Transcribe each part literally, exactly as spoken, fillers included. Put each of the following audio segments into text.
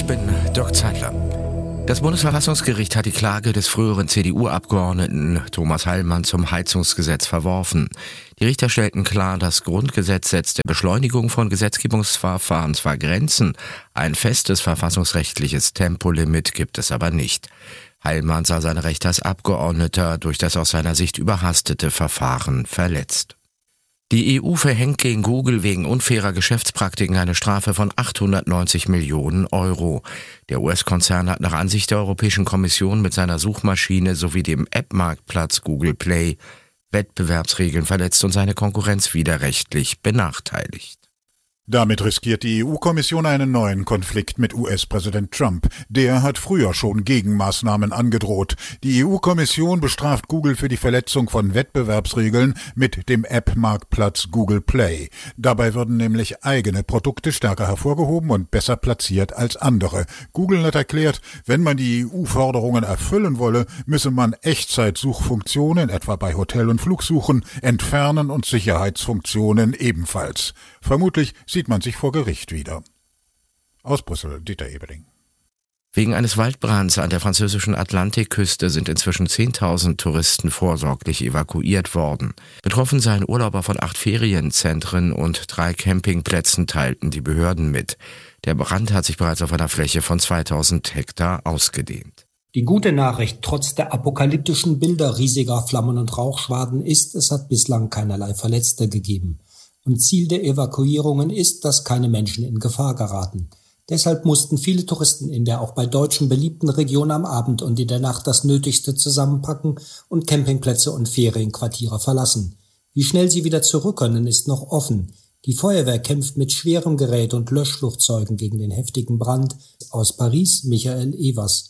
Ich bin Dirk Zeitler. Das Bundesverfassungsgericht hat die Klage des früheren C D U-Abgeordneten Thomas Heilmann zum Heizungsgesetz verworfen. Die Richter stellten klar, das Grundgesetz setzt der Beschleunigung von Gesetzgebungsverfahren zwar Grenzen, ein festes verfassungsrechtliches Tempolimit gibt es aber nicht. Heilmann sah seine Rechte als Abgeordneter durch das aus seiner Sicht überhastete Verfahren verletzt. Die E U verhängt gegen Google wegen unfairer Geschäftspraktiken eine Strafe von achthundertneunzig Millionen Euro. Der U S-Konzern hat nach Ansicht der Europäischen Kommission mit seiner Suchmaschine sowie dem App-Marktplatz Google Play Wettbewerbsregeln verletzt und seine Konkurrenz widerrechtlich benachteiligt. Damit riskiert die E U-Kommission einen neuen Konflikt mit U S-Präsident Trump. Der hat früher schon Gegenmaßnahmen angedroht. Die E U-Kommission bestraft Google für die Verletzung von Wettbewerbsregeln mit dem App-Marktplatz Google Play. Dabei würden nämlich eigene Produkte stärker hervorgehoben und besser platziert als andere. Google hat erklärt, wenn man die E U-Forderungen erfüllen wolle, müsse man Echtzeitsuchfunktionen, etwa bei Hotel- und Flugsuchen, entfernen und Sicherheitsfunktionen ebenfalls. Vermutlich sieht man sich vor Gericht wieder. Aus Brüssel, Dieter Ebeling. Wegen eines Waldbrands an der französischen Atlantikküste sind inzwischen zehntausend Touristen vorsorglich evakuiert worden. Betroffen seien Urlauber von acht Ferienzentren und drei Campingplätzen, teilten die Behörden mit. Der Brand hat sich bereits auf einer Fläche von zweitausend Hektar ausgedehnt. Die gute Nachricht trotz der apokalyptischen Bilder riesiger Flammen und Rauchschwaden ist, es hat bislang keinerlei Verletzte gegeben. Und Ziel der Evakuierungen ist, dass keine Menschen in Gefahr geraten. Deshalb mussten viele Touristen in der auch bei Deutschen beliebten Region am Abend und in der Nacht das Nötigste zusammenpacken und Campingplätze und Ferienquartiere verlassen. Wie schnell sie wieder zurück können, ist noch offen. Die Feuerwehr kämpft mit schwerem Gerät und Löschflugzeugen gegen den heftigen Brand. Aus Paris, Michael Evers.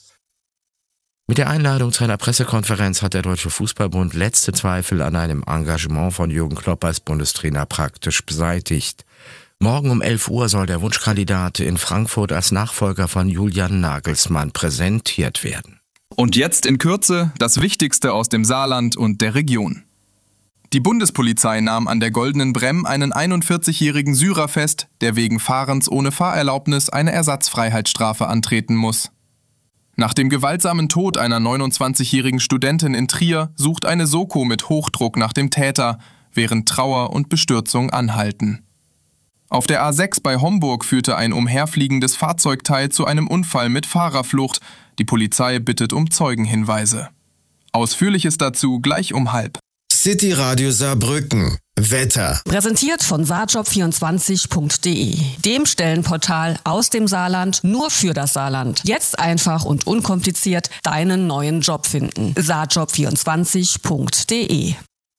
Mit der Einladung zu einer Pressekonferenz hat der Deutsche Fußballbund letzte Zweifel an einem Engagement von Jürgen Klopp als Bundestrainer praktisch beseitigt. Morgen um elf Uhr soll der Wunschkandidat in Frankfurt als Nachfolger von Julian Nagelsmann präsentiert werden. Und jetzt in Kürze das Wichtigste aus dem Saarland und der Region. Die Bundespolizei nahm an der Goldenen Bremm einen einundvierzigjährigen Syrer fest, der wegen Fahrens ohne Fahrerlaubnis eine Ersatzfreiheitsstrafe antreten muss. Nach dem gewaltsamen Tod einer neunundzwanzigjährigen Studentin in Trier sucht eine Soko mit Hochdruck nach dem Täter, während Trauer und Bestürzung anhalten. Auf der A sechs bei Homburg führte ein umherfliegendes Fahrzeugteil zu einem Unfall mit Fahrerflucht. Die Polizei bittet um Zeugenhinweise. Ausführliches dazu gleich um halb. City Radio Saarbrücken. Wetter. Präsentiert von saarjob vierundzwanzig punkt de, dem Stellenportal aus dem Saarland nur für das Saarland. Jetzt einfach und unkompliziert deinen neuen Job finden. saarjob vierundzwanzig punkt de.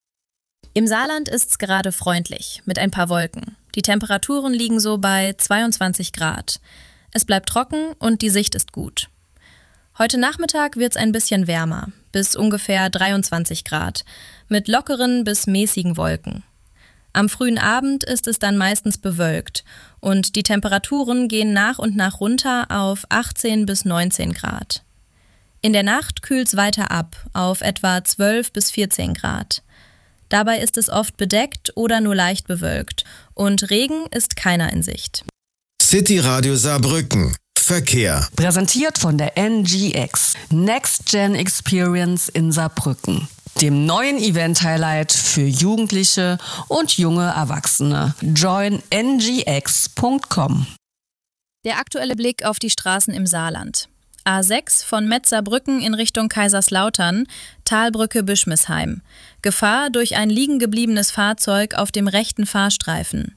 Im Saarland ist's gerade freundlich, mit ein paar Wolken. Die Temperaturen liegen so bei zweiundzwanzig Grad. Es bleibt trocken und die Sicht ist gut. Heute Nachmittag wird's ein bisschen wärmer, bis ungefähr dreiundzwanzig Grad, mit lockeren bis mäßigen Wolken. Am frühen Abend ist es dann meistens bewölkt und die Temperaturen gehen nach und nach runter auf achtzehn bis neunzehn Grad. In der Nacht kühlt's weiter ab auf etwa zwölf bis vierzehn Grad. Dabei ist es oft bedeckt oder nur leicht bewölkt und Regen ist keiner in Sicht. City Radio Saarbrücken. Verkehr. Präsentiert von der N G X, Next Gen Experience in Saarbrücken, dem neuen Event-Highlight für Jugendliche und junge Erwachsene. join n g x punkt com. Der aktuelle Blick auf die Straßen im Saarland. A sechs von Metzerbrücken in Richtung Kaiserslautern, Talbrücke Bischmisheim. Gefahr durch ein liegen gebliebenes Fahrzeug auf dem rechten Fahrstreifen.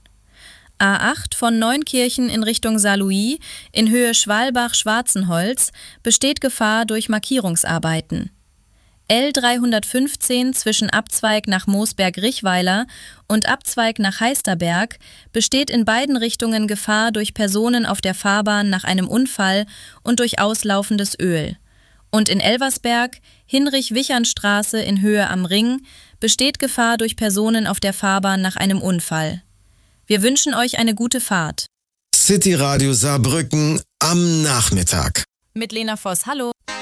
A acht von Neunkirchen in Richtung Saarlouis in Höhe Schwalbach-Schwarzenholz besteht Gefahr durch Markierungsarbeiten. L dreihundertfünfzehn zwischen Abzweig nach Moosberg-Richweiler und Abzweig nach Heisterberg besteht in beiden Richtungen Gefahr durch Personen auf der Fahrbahn nach einem Unfall und durch auslaufendes Öl. Und in Elversberg, Hinrich-Wichern-Straße in Höhe am Ring, besteht Gefahr durch Personen auf der Fahrbahn nach einem Unfall. Wir wünschen euch eine gute Fahrt. City Radio Saarbrücken am Nachmittag. Mit Lena Voss, hallo.